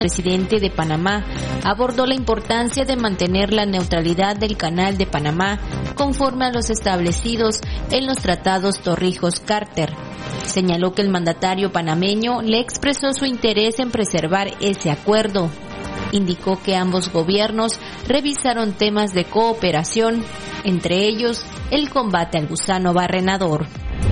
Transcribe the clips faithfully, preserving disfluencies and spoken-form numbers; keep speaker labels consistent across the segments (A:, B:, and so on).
A: presidente de Panamá abordó la importancia de mantener la neutralidad del Canal de Panamá conforme a los establecidos en los tratados Torrijos-Carter. Señaló que el mandatario panameño le expresó su interés en preservar ese acuerdo. Indicó que ambos gobiernos revisaron temas de cooperación, entre ellos el combate al gusano barrenador.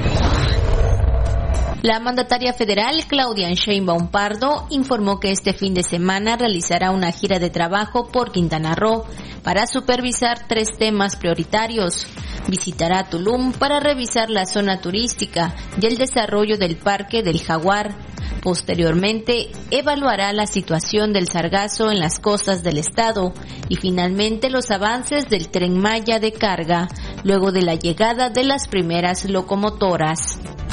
A: La mandataria federal, Claudia Sheinbaum Pardo, informó que este fin de semana realizará una gira de trabajo por Quintana Roo para supervisar tres temas prioritarios. Visitará Tulum para revisar la zona turística y el desarrollo del Parque del Jaguar. Posteriormente, evaluará la situación del sargazo en las costas del estado y finalmente los avances del Tren Maya de carga, luego de la llegada de las primeras locomotoras.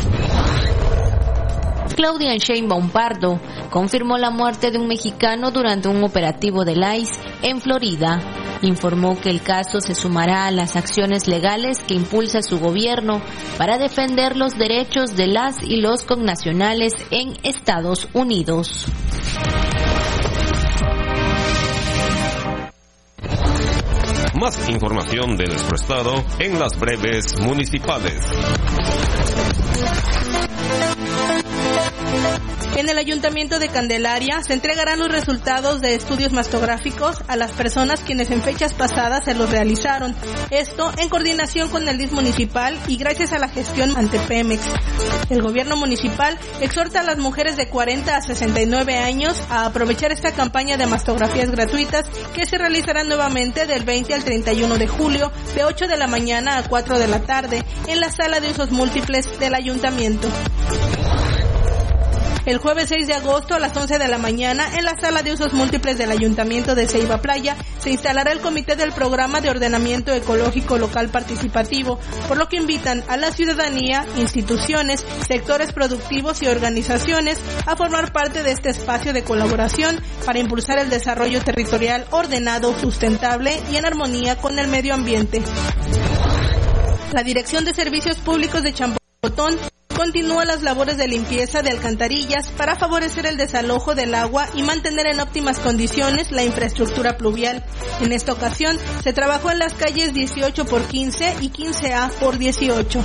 A: Claudia Sheinbaum Pardo confirmó la muerte de un mexicano durante un operativo del I C E en Florida. Informó que el caso se sumará a las acciones legales que impulsa su gobierno para defender los derechos de las y los connacionales en Estados Unidos.
B: Más información de nuestro estado en las breves municipales.
C: En el Ayuntamiento de Candelaria se entregarán los resultados de estudios mastográficos a las personas quienes en fechas pasadas se los realizaron. Esto en coordinación con el D I F municipal y gracias a la gestión ante Pemex. El gobierno municipal exhorta a las mujeres de cuarenta a sesenta y nueve años a aprovechar esta campaña de mastografías gratuitas que se realizarán nuevamente del veinte al treinta y uno de julio de ocho de la mañana a cuatro de la tarde en la sala de usos múltiples del Ayuntamiento. El jueves seis de agosto a las once de la mañana en la sala de usos múltiples del Ayuntamiento de Ceiba Playa se instalará el comité del programa de ordenamiento ecológico local participativo, por lo que invitan a la ciudadanía, instituciones, sectores productivos y organizaciones a formar parte de este espacio de colaboración para impulsar el desarrollo territorial ordenado, sustentable y en armonía con el medio ambiente. La Dirección de Servicios Públicos de Champotón continúa las labores de limpieza de alcantarillas para favorecer el desalojo del agua y mantener en óptimas condiciones la infraestructura pluvial. En esta ocasión se trabajó en las calles dieciocho por quince y quince A por dieciocho.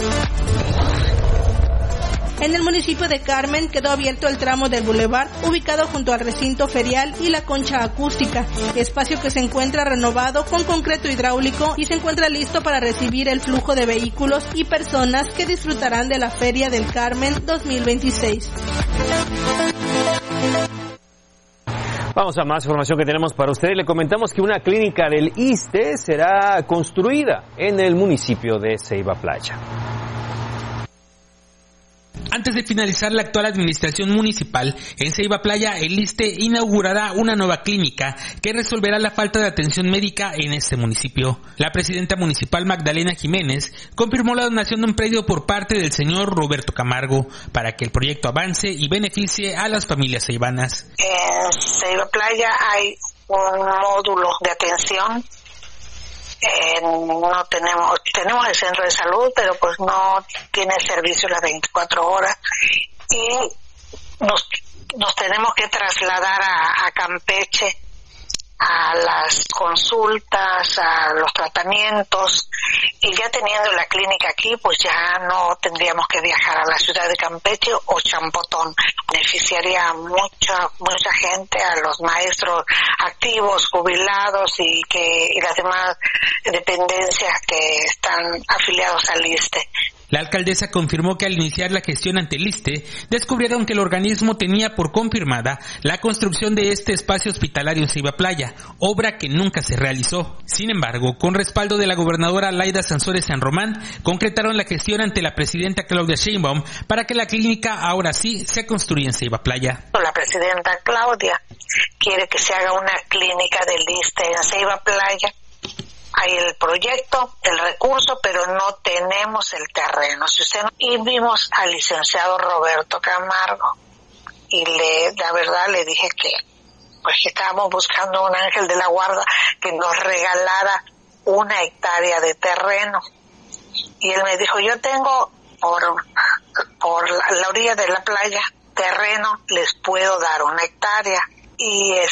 C: En el municipio de Carmen quedó abierto el tramo del bulevar ubicado junto al recinto ferial y la concha acústica, espacio que se encuentra renovado con concreto hidráulico y se encuentra listo para recibir el flujo de vehículos y personas que disfrutarán de la Feria del Carmen dos mil veintiséis.
D: Vamos a más información que tenemos para ustedes. Le comentamos que una clínica del ISSSTE será construida en el municipio de Ceiba Playa.
E: Antes de finalizar la actual administración municipal, en Ceiba Playa, el ISSSTE inaugurará una nueva clínica que resolverá la falta de atención médica en este municipio. La presidenta municipal Magdalena Jiménez confirmó la donación de un predio por parte del señor Roberto Camargo para que el proyecto avance y beneficie a las familias ceibanas.
F: En Ceiba Playa hay un módulo de atención. Eh, no tenemos tenemos el centro de salud, pero pues no tiene servicio las veinticuatro horas y nos nos tenemos que trasladar a, a Campeche a las consultas, a los tratamientos, y ya teniendo la clínica aquí, pues ya no tendríamos que viajar a la ciudad de Campeche o Champotón. Beneficiaría a mucha mucha gente, a los maestros activos, jubilados y que y las demás dependencias que están afiliados al ISSSTE.
E: La alcaldesa confirmó que al iniciar la gestión ante el ISSSTE, descubrieron que el organismo tenía por confirmada la construcción de este espacio hospitalario en Ceiba Playa, obra que nunca se realizó. Sin embargo, con respaldo de la gobernadora Laida Sansores San Román, concretaron la gestión ante la presidenta Claudia Sheinbaum para que la clínica ahora sí se construya en Ceiba Playa.
F: La presidenta Claudia quiere que se haga una clínica del ISSSTE en Ceiba Playa. Hay el proyecto, el recurso, pero no tenemos el terreno. Si usted y vimos al licenciado Roberto Camargo y le, la verdad le dije que pues que estábamos buscando un ángel de la guarda que nos regalara una hectárea de terreno. Y él me dijo, yo tengo por por la, la orilla de la playa terreno, les puedo dar una hectárea. y